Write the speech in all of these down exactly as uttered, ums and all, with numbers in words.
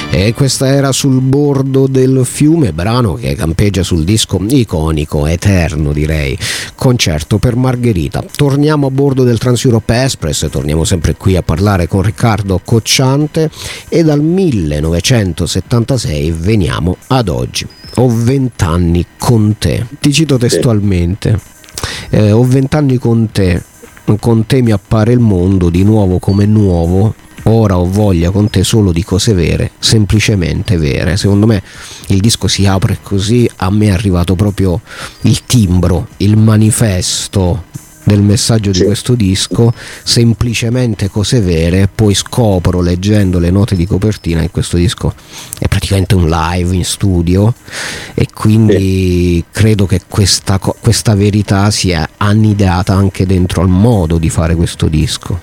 E questa era Sul bordo del fiume, brano che campeggia sul disco iconico, eterno direi, Concerto per Margherita. Torniamo a bordo del Trans-Europe Express, torniamo sempre qui a parlare con Riccardo Cocciante e dal millenovecentosettantasei veniamo ad oggi. Ho vent'anni con te, ti cito testualmente, eh, ho vent'anni con te, con te mi appare il mondo di nuovo come nuovo. Ora ho voglia con te solo di cose vere, semplicemente vere. Secondo me il disco si apre così, a me è arrivato proprio il timbro, il manifesto del messaggio di questo disco, semplicemente cose vere. Poi scopro, leggendo le note di copertina, che questo disco è praticamente un live in studio, e quindi credo che questa, questa verità sia annidata anche dentro al modo di fare questo disco.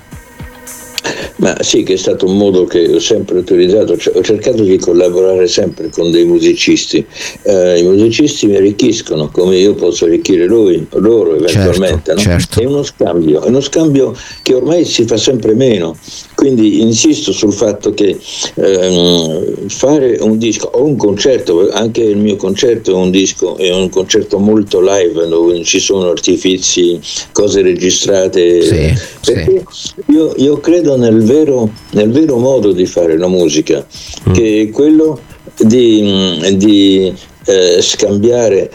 Ma sì, che è stato un modo che ho sempre utilizzato, cioè, ho cercato di collaborare sempre con dei musicisti, eh, i musicisti mi arricchiscono come io posso arricchire lui, loro eventualmente, certo, no? Certo. È uno scambio, è uno scambio che ormai si fa sempre meno, quindi insisto sul fatto che ehm, fare un disco o un concerto, anche il mio concerto è un disco, è un concerto molto live dove ci sono artifici, cose registrate, sì, perché sì. Io, io credo nel vero, nel vero modo di fare la musica, mm. che è quello di, di eh, scambiare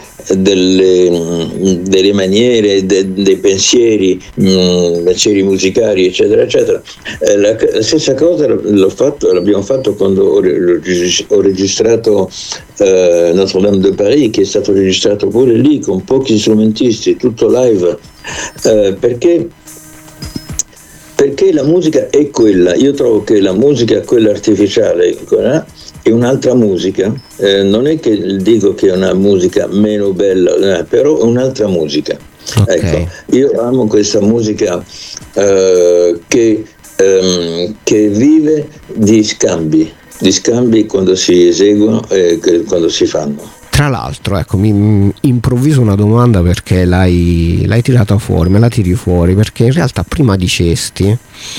delle, delle maniere, de, dei pensieri, mh, pensieri musicali, eccetera, eccetera. Eh, la, la stessa cosa l'ho fatto, l'abbiamo fatto quando ho, ho registrato eh, Notre-Dame de Paris, che è stato registrato pure lì con pochi strumentisti, tutto live, eh, perché Perché la musica è quella, io trovo che la musica, quella artificiale, è un'altra musica, eh, non è che dico che è una musica meno bella, eh, però è un'altra musica. Okay. Ecco, io amo questa musica eh, che, ehm, che vive di scambi, di scambi quando si eseguono e quando si fanno. Tra l'altro, ecco, mi improvviso una domanda perché l'hai, l'hai tirata fuori, me la tiri fuori, perché in realtà prima dicesti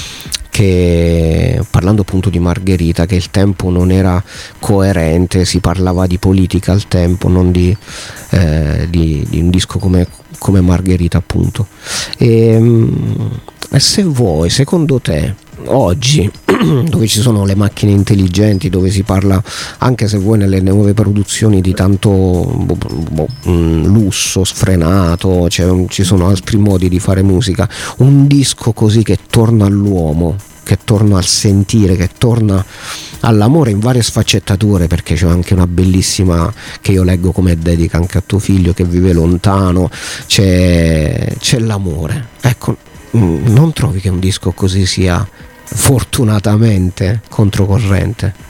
che, parlando appunto di Margherita, che il tempo non era coerente, si parlava di politica al tempo, non di, eh, di, di un disco come, come Margherita appunto. E, e se vuoi, secondo te, oggi, dove ci sono le macchine intelligenti, dove si parla, anche se vuoi nelle nuove produzioni, di tanto boh, boh, lusso sfrenato, cioè, ci sono altri modi di fare musica, un disco così che torna all'uomo, che torna al sentire, che torna all'amore in varie sfaccettature, perché c'è anche una bellissima che io leggo come dedica anche a tuo figlio che vive lontano, c'è, c'è l'amore. Ecco, non trovi che un disco così sia fortunatamente controcorrente?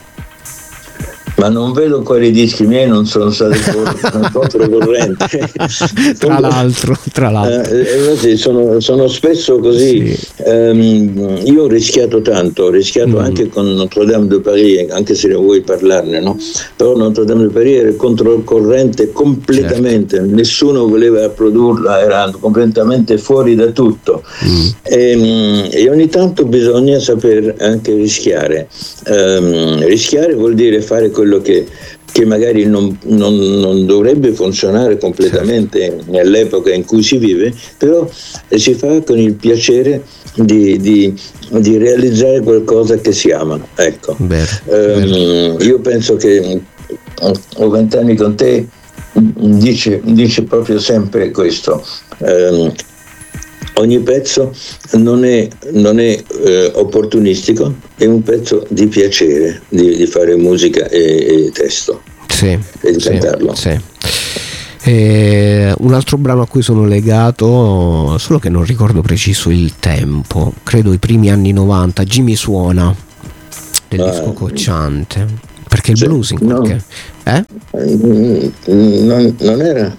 Ma non vedo quali dischi miei non sono stati controcorrenti. tra l'altro, tra l'altro. Eh, sono, sono spesso così. Sì. Um, io ho rischiato tanto, ho rischiato mm. anche con Notre-Dame de Paris, anche se ne vuoi parlarne, no? Però Notre-Dame de Paris era controcorrente completamente, certo. Nessuno voleva produrla, era completamente fuori da tutto. Mm. E, e ogni tanto bisogna saper anche rischiare. Um, rischiare vuol dire fare quello che, che magari non, non, non dovrebbe funzionare completamente, certo, nell'epoca in cui si vive, però si fa con il piacere di, di, di realizzare qualcosa che si ama. Ecco. Beh, um, io penso che Ho vent'anni con te dice, dice proprio sempre questo. Um, Ogni pezzo non è, non è eh, opportunistico, è un pezzo di piacere di, di fare musica e, e testo, sì, e di sì, cantarlo. Sì. E un altro brano a cui sono legato, solo che non ricordo preciso il tempo, credo i primi anni novanta, Jimmy Suona, del ah, disco Cocciante, perché il cioè, blues in qualche... No, eh? non, non era...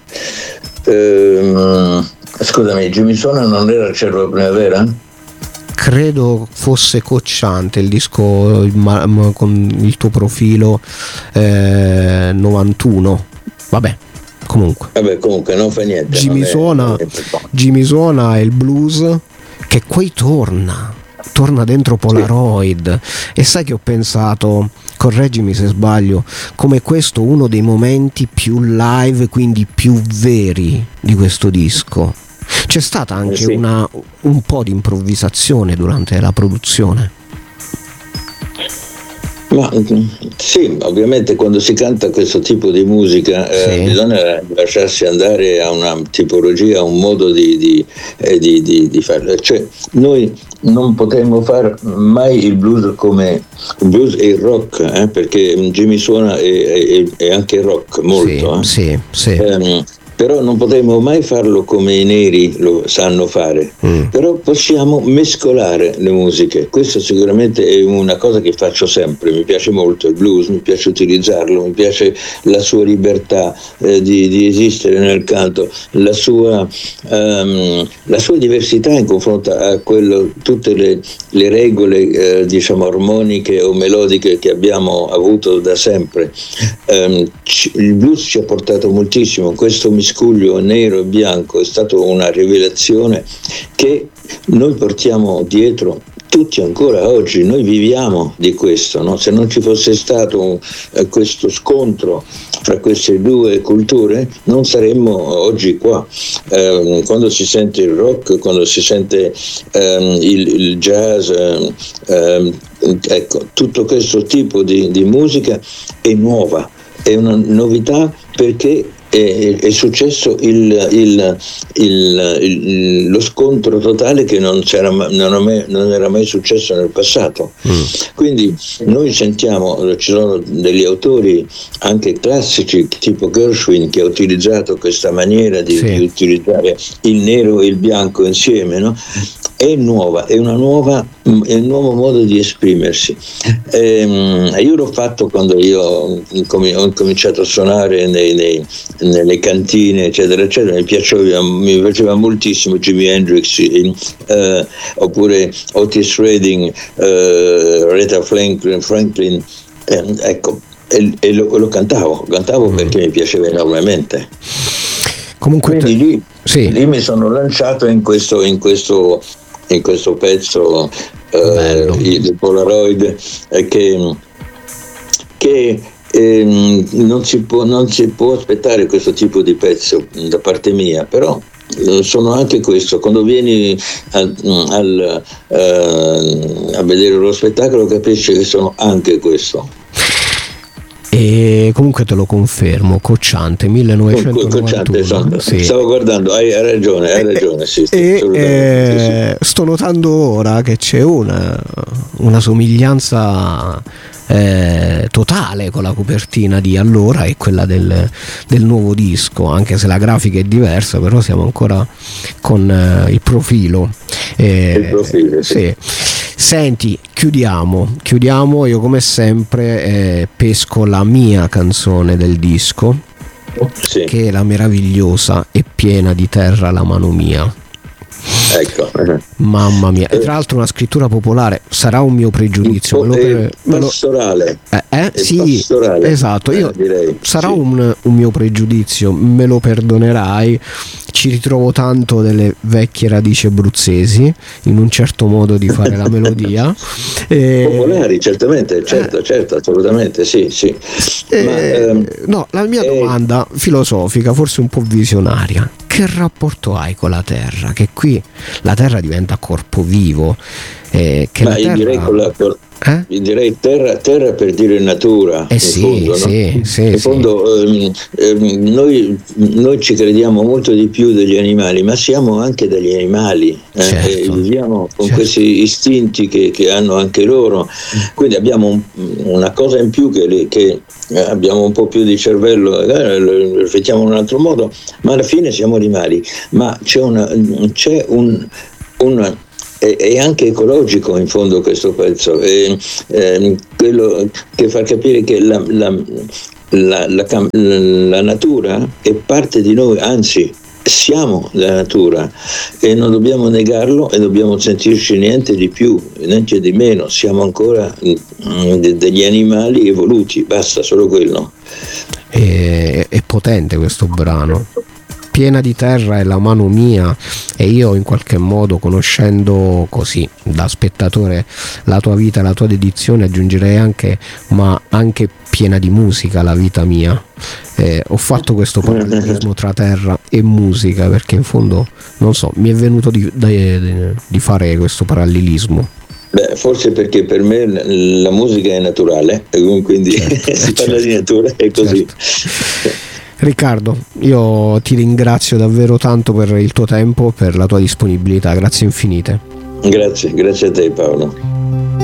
Ehm, Scusami, Jimmy Suona non era il Cervo Primavera? Credo fosse Cocciante, il disco il, ma, con il tuo profilo eh, novantuno. Vabbè, comunque. Vabbè, comunque non fa niente. Jimmy Suona, Jimmy Suona è il blues che poi torna. torna dentro Polaroid. E sai che ho pensato, correggimi se sbaglio, come questo uno dei momenti più live, quindi più veri di questo disco. C'è stata anche eh sì. una, un po' di improvvisazione durante la produzione. Ma sì, ovviamente quando si canta questo tipo di musica eh, sì. bisogna lasciarsi andare a una tipologia, a un modo di, di, eh, di, di, di farlo. Cioè, noi non potremmo fare mai il blues come il blues e il rock, eh, perché Jimmy suona e, e, e anche il rock molto. Sì, eh. sì, sì. Um, però non potremo mai farlo come i neri lo sanno fare, mm. però possiamo mescolare le musiche. Questo sicuramente è una cosa che faccio sempre, mi piace molto il blues, mi piace utilizzarlo, mi piace la sua libertà eh, di, di esistere nel canto, la sua, um, la sua diversità in confronto a quello, tutte le, le regole eh, diciamo armoniche o melodiche che abbiamo avuto da sempre. Um, c- il blues ci ha portato moltissimo, questo mi miscuglio nero e bianco è stata una rivelazione che noi portiamo dietro tutti ancora oggi. Noi viviamo di questo, no? Se non ci fosse stato un, eh, questo scontro fra queste due culture non saremmo oggi qua. Eh, quando si sente il rock, quando si sente eh, il, il jazz, eh, eh, ecco, tutto questo tipo di, di musica è nuova, è una novità perché È, è successo il, il, il, il, lo scontro totale che non, c'era, non, mai, non era mai successo nel passato. Mm. Quindi noi sentiamo, ci sono degli autori anche classici tipo Gershwin che ha utilizzato questa maniera di, sì. di utilizzare il nero e il bianco insieme, no? È nuova, è una nuova, è un nuovo modo di esprimersi. Ehm, io l'ho fatto quando io ho cominciato a suonare nei, nei, nelle cantine, eccetera, eccetera. Mi piaceva, mi piaceva moltissimo Jimi Hendrix, eh, oppure Otis Redding, eh, Aretha Franklin, Franklin eh, ecco, e, e lo, lo cantavo, cantavo mm. perché mi piaceva enormemente. Comunque Quindi lì, sì. lì mi sono lanciato in questo, in questo in questo pezzo eh, il Polaroid eh, che, che eh, non, si può, non si può aspettare questo tipo di pezzo da parte mia, però eh, sono anche questo. Quando vieni al, al, eh, a vedere lo spettacolo capisci che sono anche questo. E comunque te lo confermo, Cocciante millenovecentonovantuno. Cocciante, esatto. Sì. Stavo guardando, hai, hai ragione, hai ragione. Sì, e eh, sì, sì. Sto notando ora che c'è una, una somiglianza eh, totale con la copertina di allora e quella del, del nuovo disco, anche se la grafica è diversa, però siamo ancora con eh, il profilo. Eh, il profilo, sì. sì. Senti, chiudiamo, chiudiamo, io come sempre eh, pesco la mia canzone del disco, sì. che è la meravigliosa E piena di terra la mano mia. Ecco. Mamma mia, e tra l'altro una scrittura popolare, sarà un mio pregiudizio, me lo per, me lo, pastorale eh, eh? Sì, pastorale. Esatto, io eh, direi. sarà sì. un, un mio pregiudizio, me lo perdonerai. Ci ritrovo tanto delle vecchie radici abruzzesi in un certo modo di fare la melodia. E, popolari, certamente, certo, eh, certo, assolutamente, sì, sì. Eh, Ma, ehm, no, la mia eh, domanda filosofica, forse un po' visionaria: che rapporto hai con la terra? Che qui la terra diventa corpo vivo. Eh, che ma la io terra... direi con la Eh? Io direi terra, terra per dire natura. Eh in sì, fondo, sì, no? sì, in sì. fondo ehm, ehm, noi, noi ci crediamo molto di più degli animali, ma siamo anche degli animali, eh? Certo. E viviamo con certo. questi istinti che, che hanno anche loro, quindi abbiamo un, una cosa in più che, che abbiamo un po' più di cervello, eh, lo riflettiamo in un altro modo, ma alla fine siamo animali. Ma c'è, una, c'è un, un è anche ecologico in fondo questo pezzo, è, è quello che fa capire che la, la, la, la, la natura è parte di noi, anzi siamo la natura e non dobbiamo negarlo e dobbiamo sentirci niente di più, niente di meno, siamo ancora degli animali evoluti, basta, solo quello. È, è potente questo brano. piena di terra è la mano mia, e io in qualche modo, conoscendo così da spettatore la tua vita, la tua dedizione, aggiungerei anche ma anche piena di musica la vita mia. Eh, ho fatto questo parallelismo tra terra e musica perché in fondo, non so, mi è venuto di, di, di fare questo parallelismo. Beh, forse perché per me la musica è naturale, quindi certo, si parla certo, di natura, è così. Certo. Riccardo, io ti ringrazio davvero tanto per il tuo tempo, per la tua disponibilità, grazie infinite. Grazie, grazie a te Paolo.